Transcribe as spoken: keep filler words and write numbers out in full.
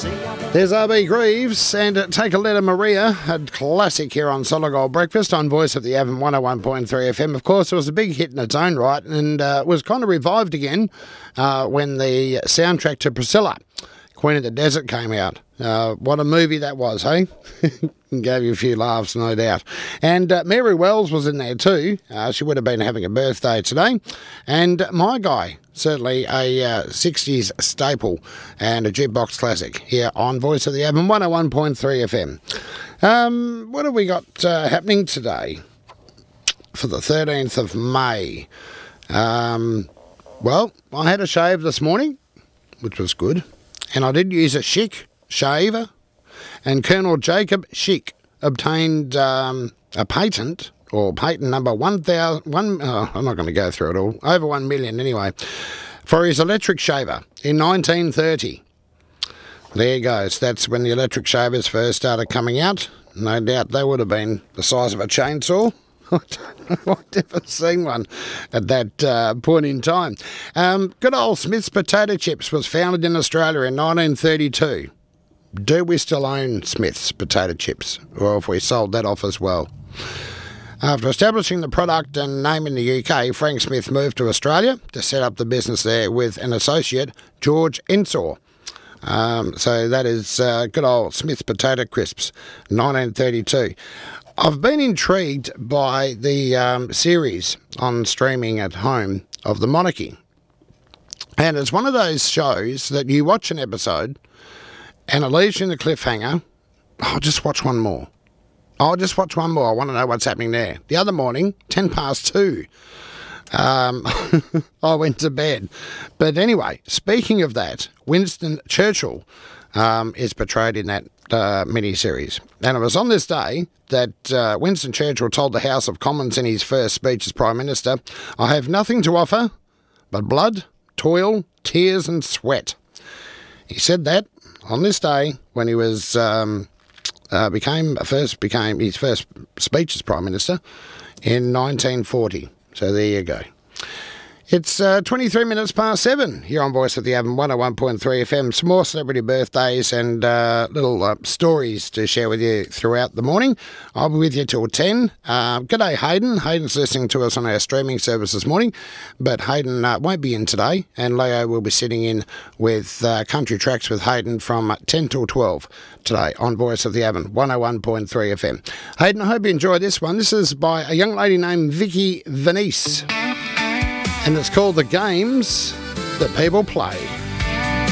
There's R B Greaves and uh, Take a Letter Maria, a classic here on Solid Gold Breakfast on Voice of the Avon one oh one point three F M. Of course, it was a big hit in its own right and uh, was kind of revived again uh, when the soundtrack to Priscilla, Queen of the Desert, came out. Uh, what a movie that was, hey? Gave you a few laughs, no doubt. And uh, Mary Wells was in there too. Uh, she would have been having a birthday today. And My Guy, certainly a uh, sixties staple and a jukebox classic here on Voice of the Avon one oh one point three F M. Um, what have we got uh, happening today for the thirteenth of May? Um, well, I had a shave this morning, which was good. And I did use a Schick shaver. And Colonel Jacob Schick obtained um, a patent, or patent number one thousand, one, oh, I'm not going to go through it all, over one million anyway, for his electric shaver in nineteen thirty. There goes. That's when the electric shavers first started coming out. No doubt they would have been the size of a chainsaw. I don't know, I've never seen one at that uh, point in time. Um, good old Smith's Potato Chips was founded in Australia in nineteen thirty-two. Do we still own Smith's Potato Chips, or have we sold that off as well? After establishing the product and name in the U K, Frank Smith moved to Australia to set up the business there with an associate, George Ensor. Um, so that is uh, good old Smith's Potato Crisps, nineteen thirty-two. I've been intrigued by the um, series on streaming at home of The Monarchy. And it's one of those shows that you watch an episode and it leaves you in the cliffhanger. I'll just watch one more. I'll just watch one more. I want to know what's happening there. The other morning, ten past two, um, I went to bed. But anyway, speaking of that, Winston Churchill um, is portrayed in that uh, mini-series. And it was on this day that uh, Winston Churchill told the House of Commons in his first speech as Prime Minister, "I have nothing to offer but blood, toil, tears and sweat." He said that on this day when he was um, uh, became first became his first speech as Prime Minister in nineteen forty. So there you go. It's uh, twenty-three minutes past seven here on Voice of the Avon one oh one point three F M. Some more celebrity birthdays and uh, little uh, stories to share with you throughout the morning. I'll be with you till ten. Uh, g'day, Hayden. Hayden's listening to us on our streaming service this morning, but Hayden uh, won't be in today, and Leo will be sitting in with uh, Country Tracks with Hayden from ten till twelve today on Voice of the Avon one oh one point three F M. Hayden, I hope you enjoy this one. This is by a young lady named Vicky Venice, and it's called The Games That People Play.